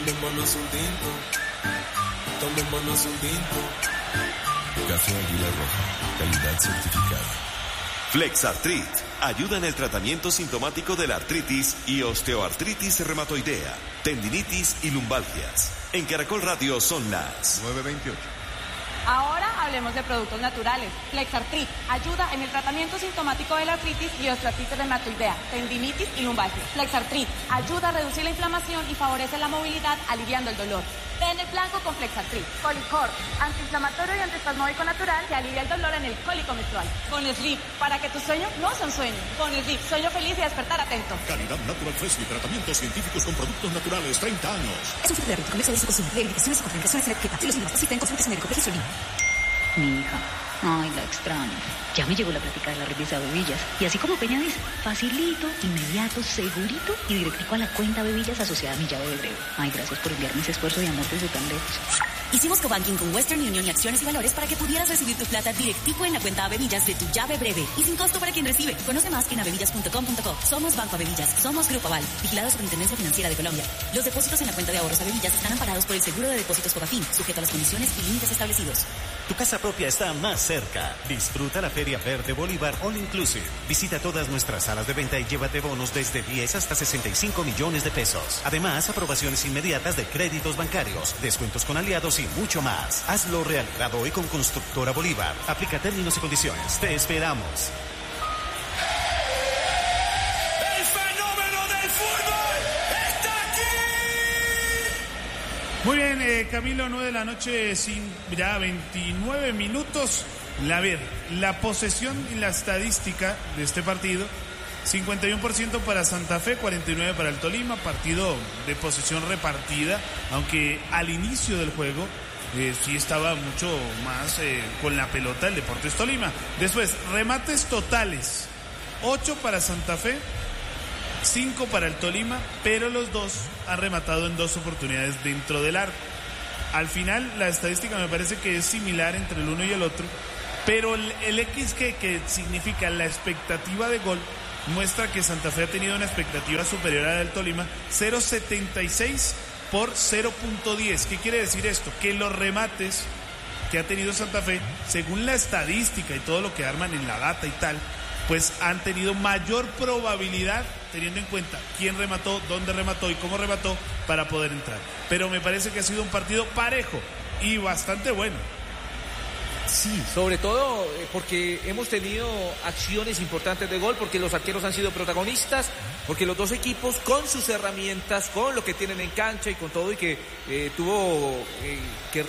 Tomémonos un tinto. Tomémonos un tinto. Café Águila Roja, calidad certificada. Flexartrit ayuda en el tratamiento sintomático de la artritis y osteoartritis reumatoidea, tendinitis y lumbalgias. En Caracol Radio son las 9:28. Ahora hablemos de productos naturales. Flexartrit ayuda en el tratamiento sintomático de la artritis y osteoartritis reumatoidea, tendinitis y lumbalgia. Flexartrit ayuda a reducir la inflamación y favorece la movilidad, aliviando el dolor. Ven el blanco con Flexartrit. Colicor, antiinflamatorio y antiespasmódico natural que alivia el dolor en el cólico menstrual. Con Sleep, para que tus sueños no son sueños. Con Sleep, sueño feliz y despertar atento. Calidad Natural Fresh y tratamientos científicos con productos naturales, 30 años. Es un filtro de complejo de su consumo, de indicaciones y contraindicaciones en la etiqueta. Si los mismos asisten, consulte su médico profesional. Mi hija, ay, la extraño. Ya me llegó la plática de la represa Bebillas. Y así como Peña dice, facilito, inmediato, segurito y directico a la cuenta Bebillas asociada a mi llave de breve. Ay, gracias por enviarme ese esfuerzo de amor desde tan lejos. Hicimos cobanking con Western Union y Acciones y Valores para que pudieras recibir tu plata directico en la cuenta Bebillas de tu llave breve y sin costo para quien recibe. Conoce más en abebillas.com.co. Somos Banco Abebillas, somos Grupo Aval, vigilados por Intendencia Financiera de Colombia. Los depósitos en la cuenta de ahorros Abebillas están amparados por el Seguro de Depósitos Cofafin, sujeto a las condiciones y límites establecidos. Tu casa propia está más cerca. Disfruta la Feria Verde Bolívar All Inclusive. Visita todas nuestras salas de venta y llévate bonos desde 10 hasta 65 millones de pesos. Además, aprobaciones inmediatas de créditos bancarios, descuentos con aliados y mucho más. Hazlo realidad hoy con Constructora Bolívar. Aplica términos y condiciones. Te esperamos. ¡El fenómeno del fútbol está aquí! Muy bien, Camilo, 9 de la noche, ya 29 minutos. La posesión y la estadística de este partido: 51% para Santa Fe, 49% para el Tolima. Partido de posesión repartida, aunque al inicio del juego sí estaba mucho más con la pelota el Deportes Tolima. Después, remates totales: 8 para Santa Fe, 5 para el Tolima, pero los dos han rematado en 2 oportunidades dentro del arco. Al final, la estadística me parece que es similar entre el uno y el otro, pero el XG, que significa la expectativa de gol, muestra que Santa Fe ha tenido una expectativa superior a la del Tolima, 0.76 por 0.10. ¿Qué quiere decir esto? Que los remates que ha tenido Santa Fe, según la estadística y todo lo que arman en la data y tal, pues han tenido mayor probabilidad, teniendo en cuenta quién remató, dónde remató y cómo remató, para poder entrar. Pero me parece que ha sido un partido parejo y bastante bueno. Sí, sobre todo porque hemos tenido acciones importantes de gol, porque los arqueros han sido protagonistas, porque los dos equipos con sus herramientas, con lo que tienen en cancha y con todo, y que tuvo que